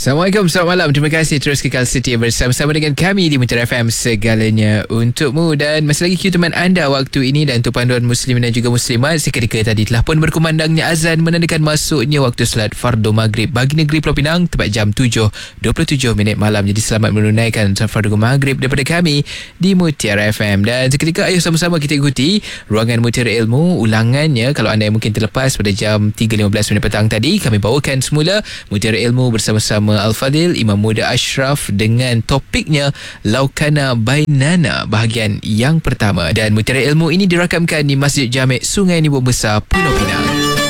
Assalamualaikum, selamat malam. Terima kasih terus kekal setia bersama-sama dengan kami di Mutiara FM, segalanya untukmu. Dan masih lagi teman anda waktu ini, dan untuk panduan muslimin dan juga muslimat, seketika tadi telah pun berkumandangnya azan menandakan masuknya waktu salat fardu maghrib bagi negeri Pulau Pinang tepat jam 7.27 malam. Jadi selamat menunaikan salat fardu maghrib daripada kami di Mutiara FM. Dan seketika ayo sama-sama kita ikuti ruangan Mutiara Ilmu ulangannya. Kalau anda yang mungkin terlepas pada jam 3.15 petang tadi, kami bawakan semula Mutiara Ilmu bersama-sama Al-Fadil Imam Muda Ashraf dengan topiknya Laukana Bainana bahagian yang pertama. Dan Mutiara Ilmu ini dirakamkan di Masjid Jamek Sungai Nibong Besar, Pulau Pinang.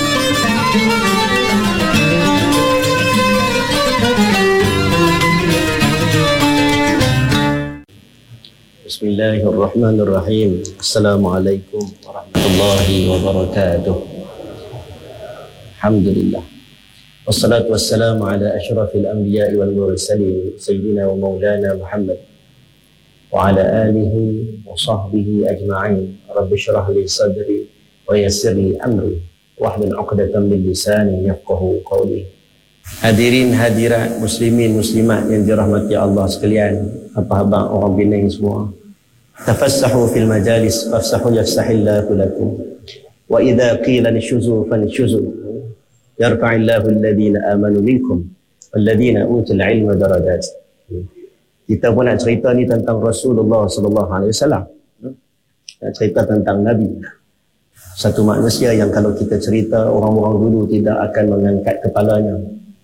Bismillahirrahmanirrahim. Assalamualaikum warahmatullahi wabarakatuh. Alhamdulillah. Wassalatu wassalamu ala ashrafil anbiya'i wal mursalin sayyidina wa maulana Muhammad wa ala alihi wa sahbihi ajma'in. Rabbi shrah li sadri wa yassir li amri wahlul 'uqdatam min lisani yafqahu qawli. Hadirin hadirat muslimin muslimat yang dirahmati Allah sekalian, apa-apa orang Penang semua. Tafassahu fil majalis fafsahu yafsahillahu lakum. Wa idza qila nishuzu fanishuzu. Yarfa'illahu alladhina amanu minkum walladhina utul ilma darajat. Kita pun nak cerita ni tentang Rasulullah sallallahu alaihi wasallam. Nak cerita tentang Nabi. Satu manusia yang kalau kita cerita, orang-orang dulu tidak akan mengangkat kepalanya.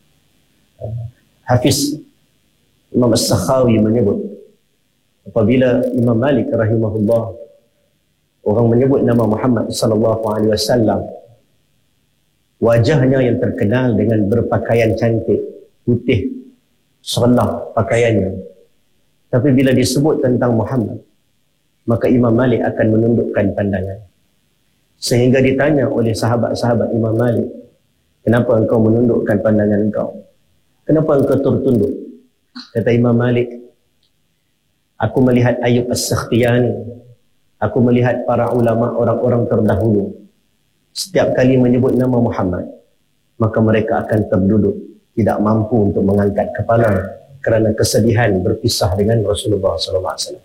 Hafiz Imam As-Sakhawi menyebut, apabila Imam Malik rahimahullah, orang menyebut nama Muhammad sallallahu alaihi wasallam, wajahnya yang terkenal dengan berpakaian cantik, putih, serendah pakaiannya. Tapi bila disebut tentang Muhammad, maka Imam Malik akan menundukkan pandangan. Sehingga ditanya oleh sahabat-sahabat Imam Malik, kenapa engkau menundukkan pandangan engkau? Kenapa engkau tertunduk? Kata Imam Malik, aku melihat Ayub As-Sakhtiyani, aku melihat para ulama, orang-orang terdahulu. Setiap kali menyebut nama Muhammad, maka mereka akan terduduk, tidak mampu untuk mengangkat kepala kerana kesedihan berpisah dengan Rasulullah SAW.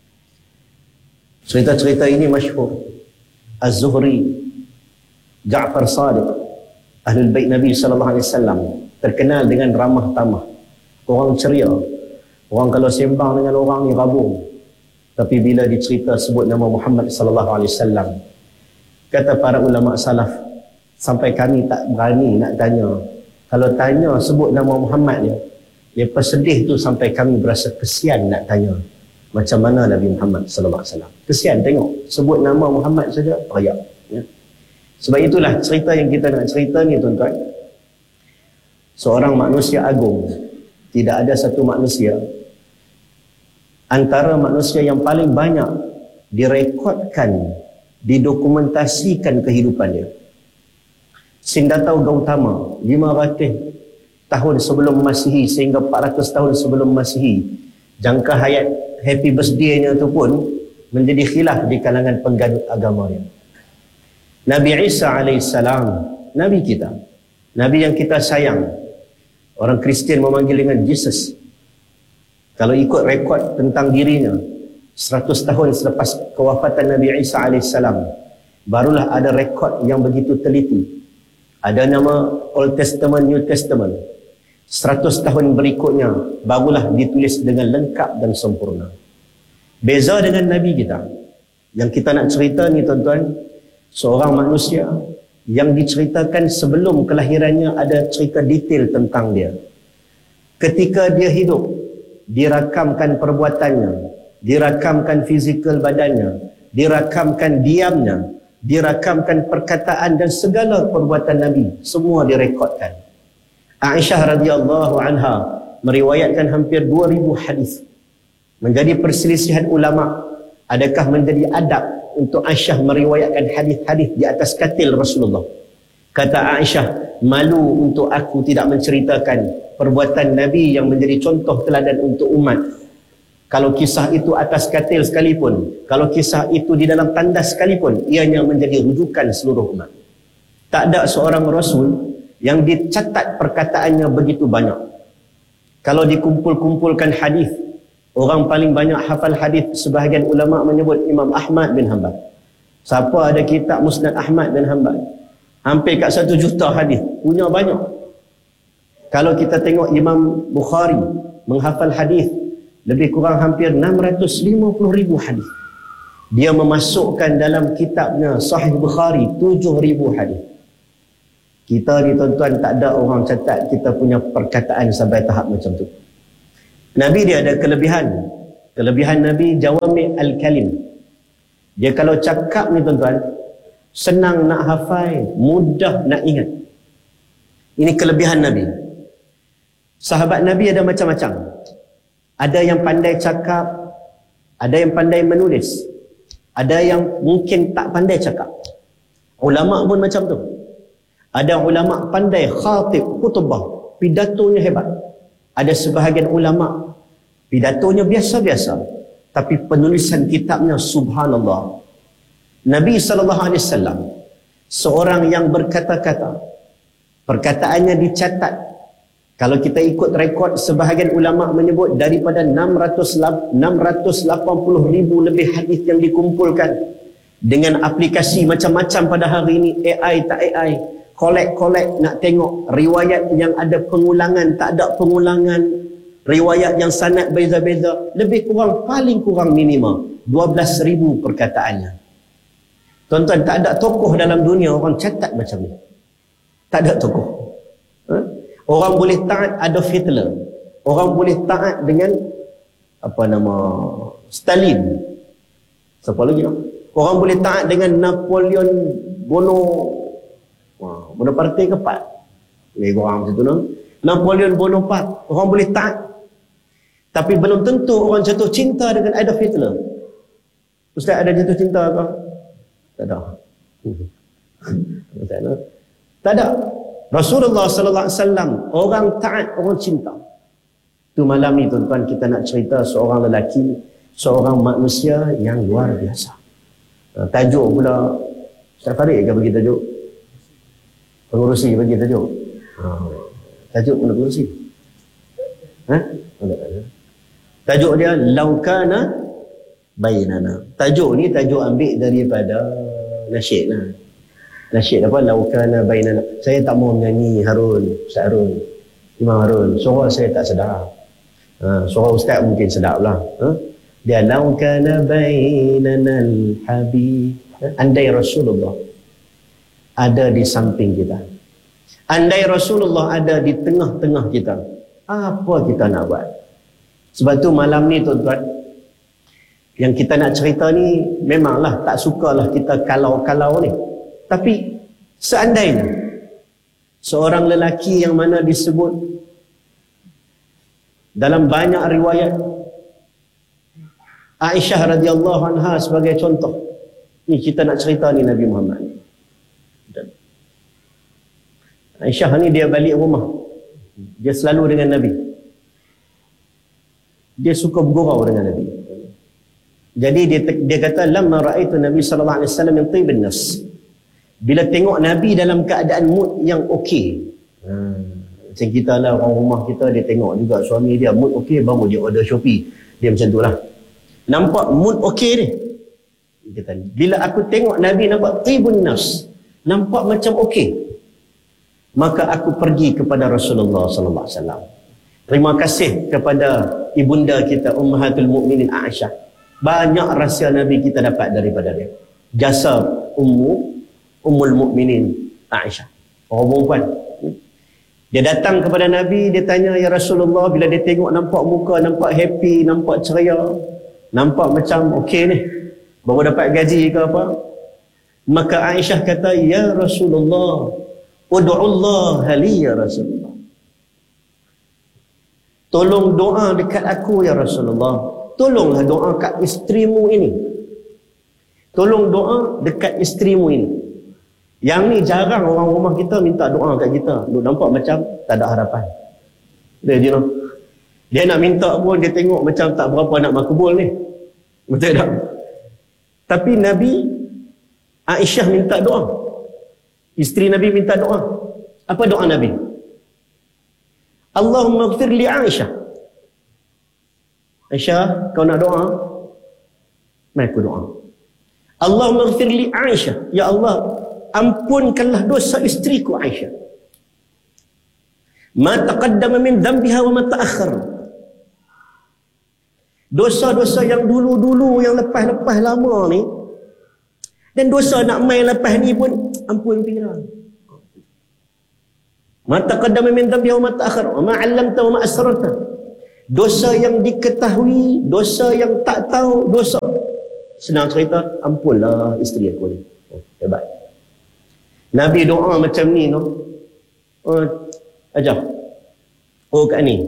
Cerita-cerita ini masyhur. Az-Zuhri, Ja'far Sadiq, Ahlul Bait Nabi SAW, terkenal dengan ramah tamah, orang ceria. Orang kalau sembang dengan orang ni rabung. Tapi bila dicerita sebut nama Muhammad SAW, kata para ulama salaf, sampai kami tak berani nak tanya. Kalau tanya sebut nama Muhammad dia, lepas sedih tu sampai kami berasa kesian nak tanya macam mana Nabi Muhammad sallallahu alaihi wasallam. Kesian tengok sebut nama Muhammad saja teriak, ya. Sebab itulah cerita yang kita nak cerita ni tuan-tuan. Seorang manusia agung. Tidak ada satu manusia antara manusia yang paling banyak direkodkan, didokumentasikan kehidupan dia. Siddhartha Gautama 500 tahun sebelum Masihi sehingga 400 tahun sebelum Masihi, jangka hayat happy birthday-nya tu pun menjadi khilaf di kalangan pengganut agama dia. Nabi Isa alaihissalam, Nabi kita, Nabi yang kita sayang, orang Kristian memanggil dengan Jesus. Kalau ikut rekod tentang dirinya, 100 tahun selepas kewafatan Nabi Isa alaihissalam, barulah ada rekod yang begitu teliti. Ada nama Old Testament, New Testament. 100 tahun berikutnya barulah ditulis dengan lengkap dan sempurna. Beza dengan Nabi kita. Yang kita nak cerita ni tuan-tuan, seorang manusia yang diceritakan sebelum kelahirannya ada cerita detail tentang dia. Ketika dia hidup, dirakamkan perbuatannya, dirakamkan fizikal badannya, dirakamkan diamnya, dirakamkan perkataan dan segala perbuatan Nabi, semua direkodkan. Aisyah radhiyallahu anha meriwayatkan hampir 2000 hadis. Menjadi perselisihan ulama, adakah menjadi adab untuk Aisyah meriwayatkan hadis-hadis di atas katil Rasulullah. Kata Aisyah, malu untuk aku tidak menceritakan perbuatan Nabi yang menjadi contoh teladan untuk umat. Kalau kisah itu atas katil sekalipun, kalau kisah itu di dalam tandas sekalipun, ianya menjadi rujukan seluruh umat. Tak ada seorang Rasul yang dicatat perkataannya begitu banyak. Kalau dikumpul-kumpulkan hadis, orang paling banyak hafal hadis sebahagian ulama menyebut Imam Ahmad bin Hanbal. Siapa ada kitab Musnad Ahmad bin Hanbal? Hampir kat 1 juta hadis, punya banyak. Kalau kita tengok Imam Bukhari menghafal hadis lebih kurang hampir 650,000 hadis. Dia memasukkan dalam kitabnya Sahih Bukhari 7,000 hadis. Kita ni tuan-tuan tak ada orang catat kita punya perkataan sampai tahap macam tu. Nabi dia ada kelebihan. Kelebihan Nabi jawami' al-kalim. Dia kalau cakap ni tuan-tuan, senang nak hafal, mudah nak ingat. Ini kelebihan Nabi. Sahabat Nabi ada macam-macam. Ada yang pandai cakap, ada yang pandai menulis, ada yang mungkin tak pandai cakap. Ulama pun macam tu. Ada ulama pandai khatib, khutbah, pidatonya hebat. Ada sebahagian ulama pidatonya biasa-biasa, tapi penulisan kitabnya subhanallah. Nabi SAW seorang yang berkata-kata, perkataannya dicatat. Kalau kita ikut rekod, sebahagian ulama menyebut daripada 680,000 lebih hadis yang dikumpulkan dengan aplikasi macam-macam pada hari ini, AI tak AI, kolek-kolek nak tengok riwayat yang ada pengulangan, tak ada pengulangan, riwayat yang sanad beza-beza, lebih kurang, paling kurang minima 12,000 perkataannya. Tuan-tuan, tak ada tokoh dalam dunia orang catat macam ni. Tak ada tokoh. Orang boleh taat Adolf Hitler, orang boleh taat dengan Stalin, siapa lagi no? Orang boleh taat dengan Napoleon Bonaparte ke Pat? Lebih kurang macam tu no? Napoleon Bonaparte, orang boleh taat. Tapi belum tentu orang jatuh cinta dengan Adolf Hitler. Ustaz, ada jatuh cinta ke? Tak ada. Tak ada. Rasulullah sallallahu alaihi wasallam orang taat, orang cinta. Tu malam ni tuan-tuan kita nak cerita seorang lelaki, seorang manusia yang luar biasa. Tajuk pula Ustaz Farid ke bagi tajuk? Pengurusi bagi tajuk. Tajuk mana pengurusi? Tajuk dia Laukana Bainana. Tajuk ni tajuk ambil daripada nasyid lah. Nasyid apa? Laukana Bainana. Saya tak mau menyanyi Harun, Ustaz Harun, Imam Harun. Suara saya tak sedap. Suara Ustaz mungkin sedap lah. Dia Laukana Bainana al-Habib. Andai Rasulullah ada di samping kita, andai Rasulullah ada di tengah-tengah kita, apa kita nak buat? Sebab tu malam ni tuan-tuan, yang kita nak cerita ni memanglah tak sukalah kita kalau-kalau ni. Tapi seandainya seorang lelaki yang mana disebut dalam banyak riwayat, Aisyah radhiyallahu anha sebagai contoh. Ni kita nak cerita ni Nabi Muhammad. Aisyah ni dia balik rumah, dia selalu dengan Nabi, dia suka bergurau dengan Nabi. Jadi dia kata lamma raaitu Nabi sallallahu alaihi wasallam yang tayyibun nafs, bila tengok Nabi dalam keadaan mood yang okey. Macam kita lah, orang rumah kita dia tengok juga suami dia mood okey, baru dia order Shopee. Dia macam tu lah, nampak mood okey ni. Dia kata bila aku tengok Nabi nampak tayyibun nafs, nampak macam okey, maka aku pergi kepada Rasulullah sallallahu alaihi wasallam. Terima kasih kepada ibunda kita Ummahatul Mukminin Aisyah. Banyak rahsia Nabi kita dapat daripada dia. Jasa Ummul Mukminin Aisyah, orang perempuan. Dia datang kepada Nabi, dia tanya, ya Rasulullah, bila dia tengok nampak muka, nampak happy, nampak ceria, nampak macam okey ni, baru dapat gaji ke apa. Maka Aisyah kata, ya Rasulullah, ud'ullah li ya Rasulullah, tolong doa dekat aku ya Rasulullah. Tolonglah doa kat isterimu ini. Tolong doa dekat isterimu ini. Yang ni jarang orang rumah kita minta doa kat kita. Duk nampak macam tak ada harapan. Dia nak minta pun dia tengok macam tak berapa nak makbul ni. Betul tak? Tapi Nabi, Aisyah minta doa. Isteri Nabi minta doa. Apa doa Nabi? Allahumma ighfir li Aisyah. Aisyah, kau nak doa? Mari aku doa. Allahumma ighfir li Aisyah. Ya Allah, ampunkanlah dosa isteriku Aisyah. Ma taqaddama min dhanbiha wa ma ta'akhkhar. Dosa-dosa yang dulu-dulu, yang lepas-lepas lama ni, dan dosa nak main lepas ni pun ampun pira. Ma taqaddama min dhanbiha wa ma ta'akhkhar wa ma 'allamta wa ma asrarta. Dosa yang diketahui, dosa yang tak tahu, dosa. Senang cerita, ampunlah isteri aku ni. Hebat. Nabi doa macam ni no. Ajar. Kat ni.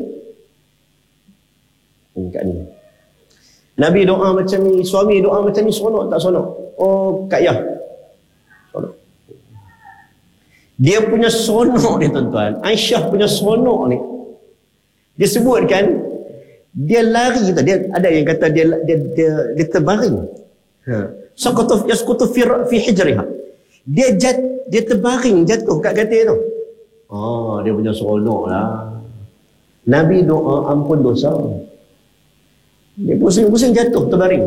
Kat ni. Nabi doa macam ni, suami doa macam ni, seronok tak seronok? Kak Yah. Seronok. Dia punya seronok ni tuan-tuan, Aisyah punya seronok ni. Dia sebutkan, dia lari tu, dia ada yang kata dia terbaring. Saqata yasqutu fi hijriha. Dia terbaring, jatuh kat katil tu. Dia punya seronoklah. Nabi doa ampun dosa. Dia pusing-pusing jatuh terbaring.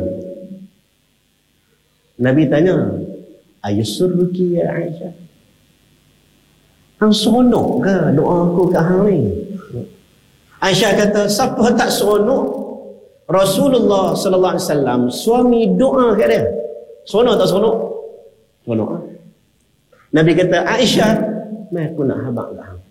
Nabi tanya, "Ayusurruki ya Aisyah? Hang seronok ke doa aku kat hang ni?" Aisyah kata, siapa tak seronok? Rasulullah sallallahu alaihi wasallam suami doa kat dia. Seronok tak seronok? Seronok. Nabi kata, "Aisyah, mai aku nak habaq kat hang.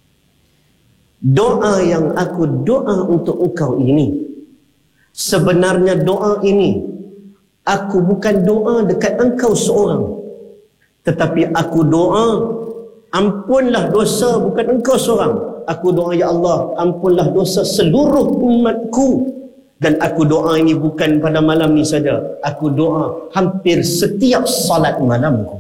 Doa yang aku doa untuk engkau ini, sebenarnya doa ini aku bukan doa dekat engkau seorang, tetapi aku doa ampunlah dosa bukan engkau seorang. Aku doa, ya Allah, ampunlah dosa seluruh umatku. Dan aku doa ini bukan pada malam ni saja. Aku doa hampir setiap salat malamku."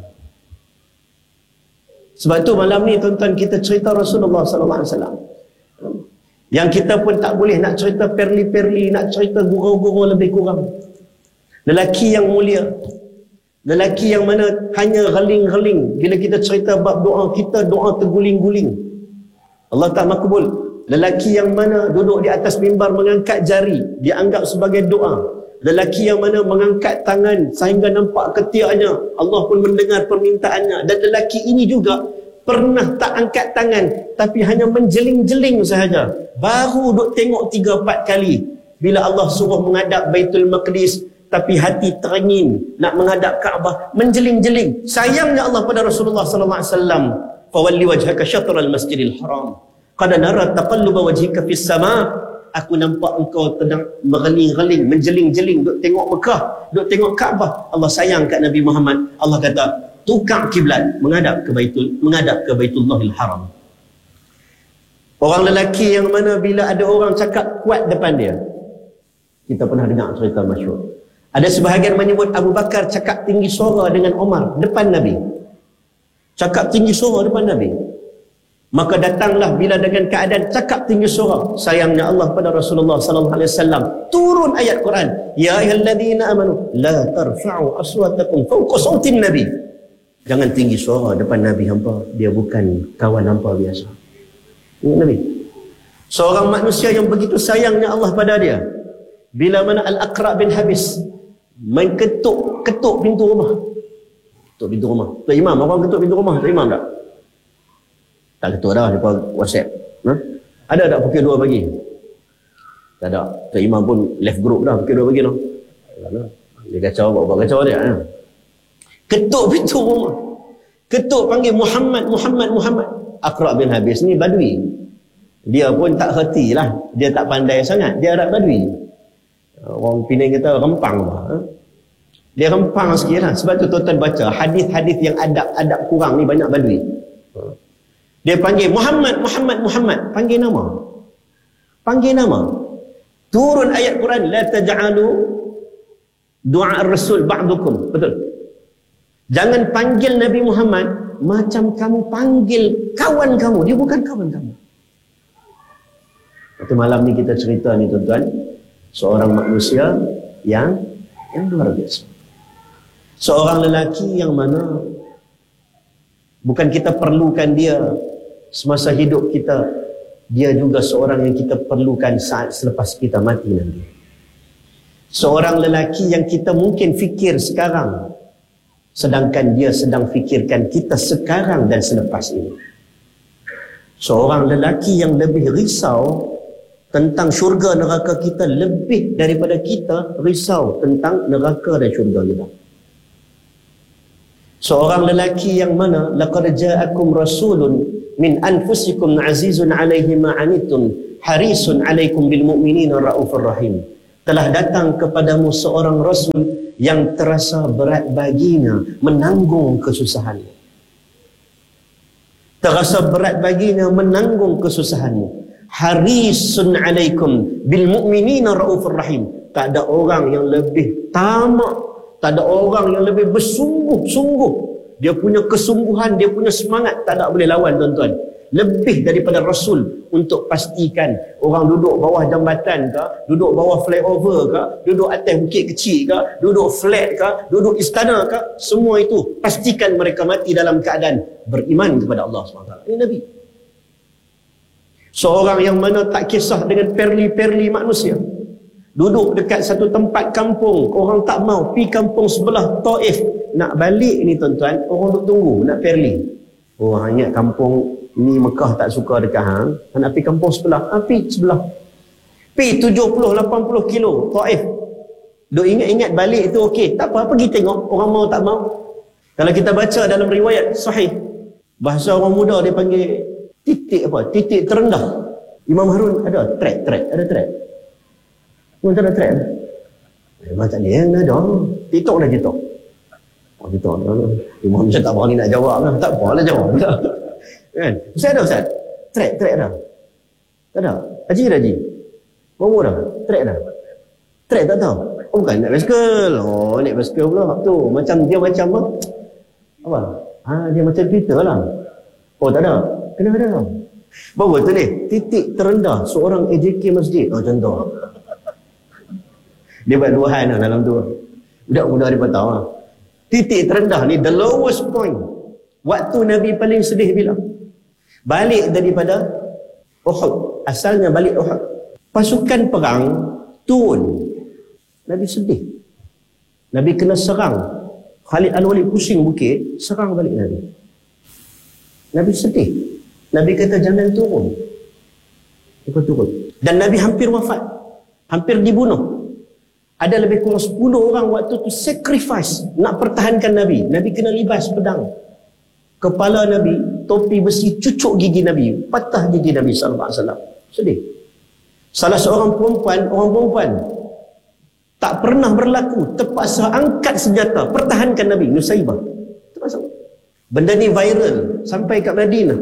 Sebab tu malam ni tuan-tuan kita cerita Rasulullah sallallahu alaihi wasallam. Yang kita pun tak boleh nak cerita perli-perli, nak cerita gurau-gurau lebih kurang. Lelaki yang mulia, lelaki yang mana hanya geling-geling bila kita cerita bab doa, kita doa terguling-guling. Allah tak makbul. Lelaki yang mana duduk di atas mimbar mengangkat jari, dianggap sebagai doa. Lelaki yang mana mengangkat tangan sehingga nampak ketiaknya, Allah pun mendengar permintaannya. Dan lelaki ini juga pernah tak angkat tangan, tapi hanya menjeling-jeling sahaja. Baru duk tengok 3-4 kali. Bila Allah suruh menghadap Baitul Maqdis, tapi hati teringin nak menghadap Kaabah, menjeling-jeling. Sayangnya Allah pada Rasulullah sallallahu alaihi wasallam, "Fawalli wajhaka syatral masjidil haram. Qad nara taqalluba wajhika fis sama." Aku nampak engkau sedang mereling-reling, menjeling-jeling, duk tengok Mekah, duk tengok Kaabah. Allah sayang kat Nabi Muhammad. Allah kata, tukar kiblat, menghadap ke Baitullahil Haram. Orang lelaki yang mana bila ada orang cakap kuat depan dia, kita pernah dengar cerita masyhur. Ada sebahagian menyebut Abu Bakar cakap tinggi suara dengan Omar depan Nabi. Cakap tinggi suara depan Nabi. Maka datanglah bila dengan keadaan cakap tinggi suara, sayangnya Allah pada Rasulullah sallallahu alaihi wasallam turun ayat Quran, ya ayyuhalladzina amanu la tarfa'u aswatakum fawqa sautin nabi. Jangan tinggi suara depan Nabi hampa, dia bukan kawan hampa biasa. Ini Nabi. Seorang manusia yang begitu sayangnya Allah pada dia. Bila mana Al-Aqra' bin Habis main ketuk pintu rumah. Ketuk pintu rumah. Tuan Imam, orang ketuk pintu rumah, Tuan Imam tak? Tak ketuk dah, depa WhatsApp. Ada tak pukul 2 pagi? Tak ada. Tuan Imam pun left group dah pukul 2 pagi dah. Dia kacau, buat kacau dia. Ketuk pintu rumah. Ketuk panggil Muhammad. Aqra' bin Habis ni Badui. Dia pun tak herti lah. Dia tak pandai sangat. Dia Arab Badui. Orang Penang kata rempang lah. Dia rempang sikit lah. Sebab tu tuan-tuan baca hadis-hadis yang adab kurang ni banyak Badui. Dia panggil Muhammad. Panggil nama. Turun ayat Quran, la taj'alu du'a ar-rasul ba'dukum. Betul. Jangan panggil Nabi Muhammad macam kamu panggil kawan kamu. Dia bukan kawan kamu. Waktu malam ni kita cerita ni tuan-tuan, seorang manusia yang luar biasa. Seorang lelaki yang mana bukan kita perlukan dia semasa hidup kita, dia juga seorang yang kita perlukan saat selepas kita mati nanti. Seorang lelaki yang kita mungkin fikir sekarang, sedangkan dia sedang fikirkan kita sekarang dan selepas ini. Seorang lelaki yang lebih risau tentang syurga neraka kita lebih daripada kita risau tentang neraka dan syurga kita. Seorang lelaki yang mana laqad ja'akum rasulun min anfusikum azizun 'alaihi ma 'anittum harisun 'alaikum bil mu'minina raufur rahim. Telah datang kepadamu seorang rasul yang terasa berat baginya menanggung kesusahanmu. Terasa berat baginya menanggung kesusahanmu. Harisun 'alaikum bil mu'minina raufur rahim. Tak ada orang yang lebih tamak, tak ada orang yang lebih bersungguh-sungguh. Dia punya kesungguhan, dia punya semangat tak ada boleh lawan, tuan-tuan. Lebih daripada Rasul untuk pastikan orang duduk bawah jambatan ke, duduk bawah flyover ke, duduk atas bukit kecil ke, duduk flat ke, duduk istana ke, semua itu pastikan mereka mati dalam keadaan beriman kepada Allah SWT. Ini Nabi. Seorang yang mana tak kisah dengan perli-perli manusia. Duduk dekat satu tempat kampung, orang tak mau pergi kampung sebelah Taif. Nak balik ni tuan-tuan, orang duduk tunggu nak perli. Orang ingat kampung ni Mekah tak suka dekat hang, nak pergi kampung sebelah, pergi sebelah. Pergi 70-80 kilo Taif. Duk ingat-ingat balik itu okey, tak apa, pergi tengok orang mau tak mau. Kalau kita baca dalam riwayat sahih, bahasa orang muda dia panggil titik apa? Titik terendah. Imam Harun ada track, ada track. Pun tak ada track. Memang tak ada. TikTok dah TikTok. Oh TikTok. Imam macam tak berani nak jawab lah. Tak apalah jawab. Kan? Ustaz ada Ustaz? Track dah. Tak ada. Haji. Bawa dah. Track dah. Track tak tahu. Oh bukan naik basikal. Oh naik basikal pula. Tu macam dia macam apa? Dia macam Twitter lah. Oh tak ada. Kena ada. Bawa tu ni. Titik terendah seorang AJK masjid. Oh contoh. Dia buat duahan lah dalam tu. Budak-budak dia pun tahu lah. Titik terendah ni, the lowest point. Waktu Nabi paling sedih bila? Balik daripada Uhud. Asalnya balik Uhud. Pasukan perang turun. Nabi sedih. Nabi kena serang. Khalid Al-Walid pusing bukit, serang balik Nabi. Nabi sedih. Nabi kata jangan turun. Dia turun. Dan Nabi hampir wafat. Hampir dibunuh. Ada lebih kurang 10 orang waktu tu sacrifice nak pertahankan Nabi. Nabi kena libas pedang. Kepala Nabi, topi besi cucuk gigi Nabi, patah gigi Nabi SAW. Sedih. Salah seorang perempuan tak pernah berlaku, terpaksa angkat senjata, pertahankan Nabi, Nusaibah. Terpaksa. Benda ni viral sampai kat Madinah.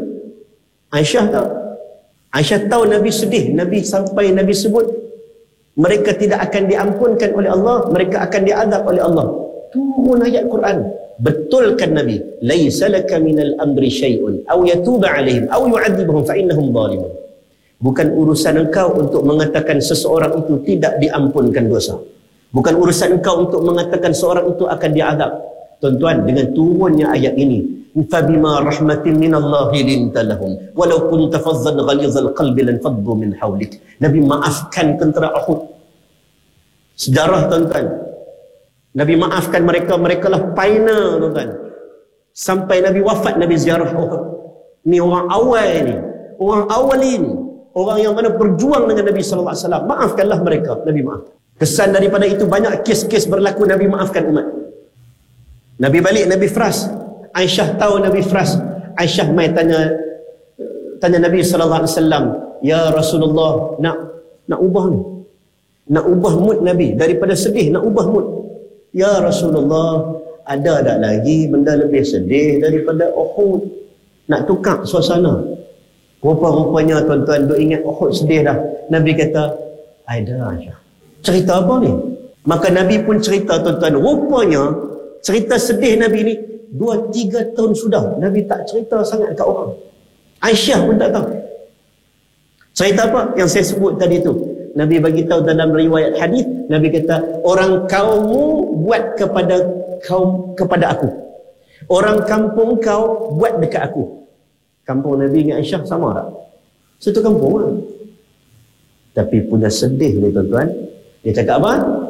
Aisyah tahu Nabi sedih. Nabi sebut mereka tidak akan diampunkan oleh Allah, mereka akan diazab oleh Allah. Turun ayat Quran. Betulkan Nabi. Laisa laka minal amri syai'un aw yatuba 'alaihim aw yu'adzibahum fa innahum zalimun. Bukan urusan engkau untuk mengatakan seseorang itu tidak diampunkan dosa. Bukan urusan engkau untuk mengatakan seorang itu akan diazab. Tuan-tuan, dengan turunnya ayat ini, فَبِمَا رَحْمَةٍ مِّنَ اللَّهِ لِنْتَ لَهُمْ وَلَوْ كُنْتَ فَظًّا غَلِيظَ الْقَلْبِ لَانفَضُّوا مِنْ حَوْلِكَ. Nabi maafkan tentera Uhud. Sejarah tuan-tuan. Nabi maafkan mereka lah pioneer tuan-tuan. Sampai Nabi wafat, Nabi ziarah Uhud. Ni orang awal ni. Orang awalin. Orang yang mana berjuang dengan Nabi SAW. Maafkanlah mereka. Nabi maaf. Kesan daripada itu banyak kes-kes berlaku Nabi maafkan umat. Nabi balik, Nabi fras. Aisyah tahu Nabi fras. Aisyah mai tanya Nabi SAW, ya Rasulullah, nak ubah ni, nak ubah mood Nabi daripada sedih, nak ubah mood. Ya Rasulullah, ada tak lagi benda lebih sedih daripada Uhud? Nak tukar suasana. Rupa-rupanya tuan-tuan duk ingat Uhud sedih dah. Nabi kata, ada Aisyah. Cerita apa ni? Maka Nabi pun cerita tuan-tuan. Rupanya cerita sedih Nabi ni 2-3 tahun sudah Nabi tak cerita sangat kat orang. Aisyah pun tak tahu. Cerita apa yang saya sebut tadi tu? Nabi bagi tahu dalam riwayat hadis, Nabi kata, orang kaummu buat kepada aku. Orang kampung kau buat dekat aku. Kampung Nabi dengan Aisyah sama tak? Satu kampung lah. Tapi punya sedih ni tuan-tuan. Dia cakap apa?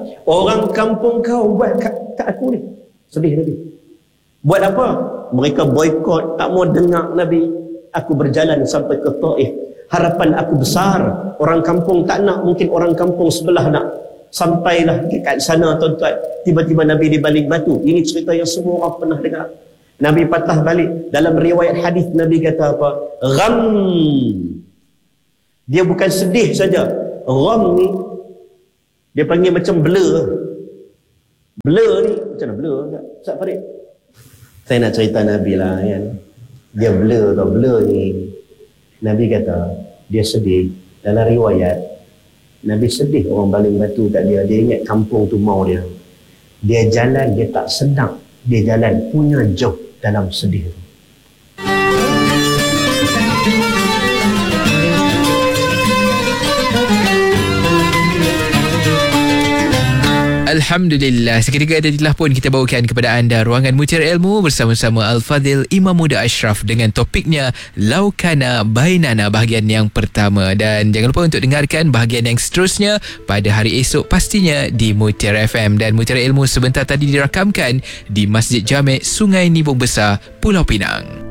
orang kampung kau buat kat aku ni. Sedih Nabi. Buat apa? Mereka boikot, tak mau dengar Nabi. Aku berjalan sampai ke Taif. Harapan aku besar. Orang kampung tak nak, mungkin orang kampung sebelah nak. Sampailah kat sana tuan-tuan. Tiba-tiba Nabi di balik batu. Ini cerita yang semua orang pernah dengar. Nabi patah balik. Dalam riwayat hadis Nabi kata apa? Gham. Dia bukan sedih saja. Gham ni dia panggil macam blur. Blur ni macam mana blur? Ustaz Farid. Saya nak cerita Nabi lah kan. Dia blur tau. Blur ni Nabi kata dia sedih. Dalam riwayat Nabi sedih orang baling batu kat dia. Dia ingat kampung tu mau dia. Dia jalan dia tak senang. Dia jalan punya jauh dalam sedih tu. Alhamdulillah, seketika tadilah pun kita bawakan kepada anda ruangan Mutiara Ilmu bersama-sama Al-Fadhil Imam Muda Ashraf dengan topiknya Laukana Bainana bahagian yang pertama. Dan jangan lupa untuk dengarkan bahagian yang seterusnya pada hari esok pastinya di Mutiara FM. Dan Mutiara Ilmu sebentar tadi dirakamkan di Masjid Jamek Sungai Nibong Besar, Pulau Pinang.